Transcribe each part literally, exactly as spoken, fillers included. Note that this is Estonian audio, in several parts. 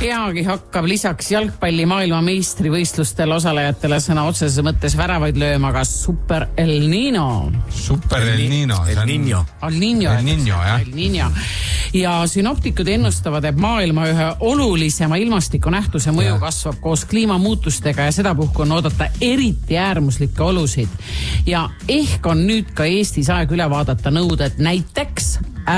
Peagi hakkab lisaks jalgpalli maailma meistrivõistlustel osalejatele sõna otseses mõttes väravaid lööma ka Super El Niño. Super El Niño. El Niño. El Niño. El Niño, jah. El Niño. Ja synoptikud ennustavad, et maailma ühe olulisema ilmastikunähtuse mõju kasvab koos kliimamuutustega ja seda puhku on oodata eriti äärmuslikke olusid. Ja ehk on nüüd ka Eestis aeg üle vaadata nõuded näiteks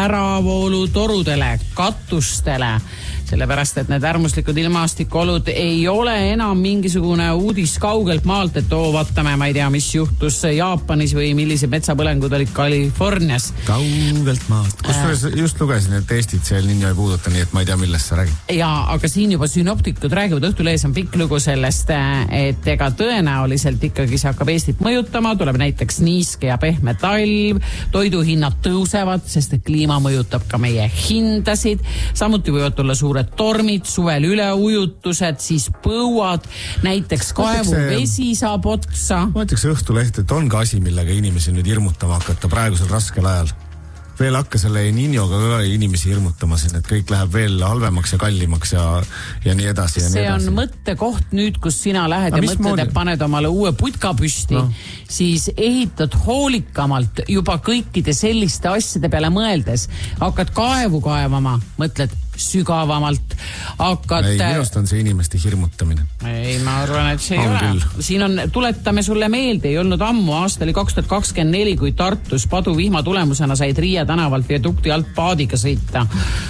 äravoolutorudele, katustele, sellepärast, et need äärmuslikud ilmastikuolud ei ole enam mingisugune uudis kaugelt maalt, et oo, vaatame, ma ei tea, mis juhtus Jaapanis või millised metsapõlengud olid Californias. Kaugelt maalt. Kusjuures just lugesin, et Eestit see El Niño ei puuduta, nii et ma ei tea, millest sa räägid. Ja, aga siin juba synoptikud räägivad, Õhtulehes on pikk lugu sellest, et ega tõenäoliselt ikkagi see hakkab Eestit mõjutama, tuleb näiteks niiske ja pehme talv, toiduhinnad tõusevad, sest et kliima mõjutab ka meie hindasid, samuti võivad tulla suured tormid, suvel üleujutused, siis põuad, näiteks kaevuvesi saab otsa. Ma ütleks Õhtuleht, et on ka asi, millega inimesi nüüd hirmutama hakata praegusel raskel ajal. Veel hakka selle Niñoga ka inimesi hirmutama siin, et kõik läheb veel halvemaks ja kallimaks ja, ja nii edasi ja see nii edasi. on mõttekoht nüüd, kus sina lähed A, ja mõtled, moodi? Et paned omale uue putka püsti, no. Siis ehitad hoolikamalt juba kõikide selliste asjade peale mõeldes. Hakkad kaevu kaevama, mõtled sügavamalt. Hakkad... Ei, minust on see inimeste hirmutamine. Ei, ma arvan, et see ei on ole. Küll. Siin on, tuletame sulle meelde, ei olnud ammu, aasta oli kaks tuhat kakskümmend neli, kui Tartus paduvihma tulemusena said Riia tänavalt viadukti alt paadiga sõita.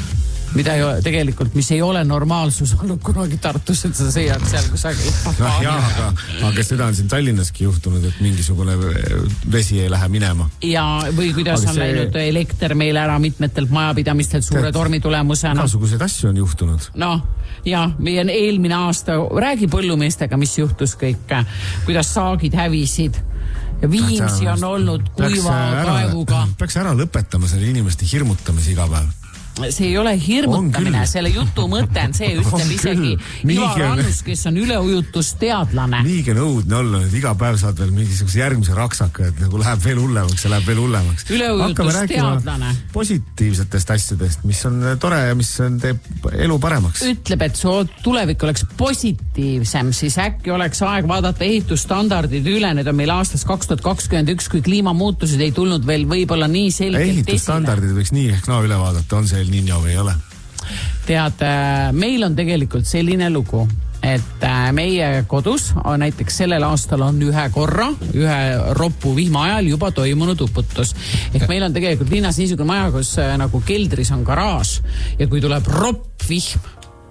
Mida ju tegelikult, mis ei ole normaalsus olnud kunagi Tartus, et sa sõjad seal kusagil. No, jah, aga, aga seda on siin Tallinnaski juhtunud, et mingisugune vesi ei lähe minema. Ja, või kuidas aga on see... läinud elekter meil ära mitmetelt majapidamistelt suure Tead, tormi tulemusena. Igasuguseid asju on juhtunud. No, ja, meie eelmine aasta, räägi põllumeestega, mis juhtus kõik, kuidas saagid hävisid. Ja Viimsi on olnud kuiva kaevuga. Peaks ära lõpetama selle inimeste hirmutamise iga päev. See ei ole hirmutamine, selle jutu mõte on see, ütleb isegi Ivar Annus, kes on üleujutusteadlane. Niigi nõudne olla, et iga päev saad veel mingisuguse järgmise raksaka, et nagu läheb veel hullemaks ja läheb veel hullemaks. Üleujutusteadlane. Positiivsetest asjadest, mis on tore ja mis teeb elu paremaks. Ütleb, et su tulevik oleks positiivsem, siis äkki oleks aeg vaadata ehitusstandardid üle, need on meil aastas kaks tuhat kakskümmend üks, kui kliimamuutused ei tulnud veel võib-olla nii selgelt esile. Ehitusstandardid võiks nii ehk naa üle vaadata, on see El Niño või ei ole? Tead, meil on tegelikult selline lugu, et meie kodus on näiteks sellel aastal on ühe korra, ühe roppu vihma ajal juba toimunud uputus. Ehk meil on tegelikult linnas niisugune maja, kus nagu keldris on garaaž ja kui tuleb ropp vihm,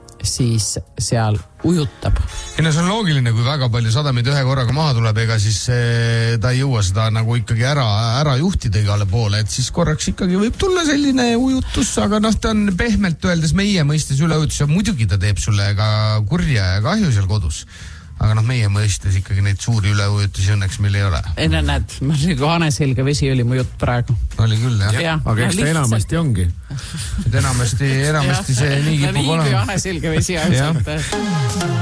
siis seal ujutab. Ja no see on loogiline, kui väga palju sademeid ühe korraga maha tuleb, ega siis eh, ta ei jõua seda nagu ikkagi ära, ära juhtida igale poole, et siis korraks ikkagi võib tulla selline ujutus, aga noh, ta on pehmelt öeldes meie mõistes üleujutus ja muidugi ta teeb sulle ka kurja ja kahju seal kodus. Aga noh, meie mõistes ikkagi neid suuri üleujutusi õnneks meil ei ole. Enne näed, ma nagu haneselge vesi oli mu jutt praegu. Oli küll, jah. Ja, aga eks ta enamasti ongi. enamasti, enamasti see nii kipub olema. Nii kui haneselge vesi ainult.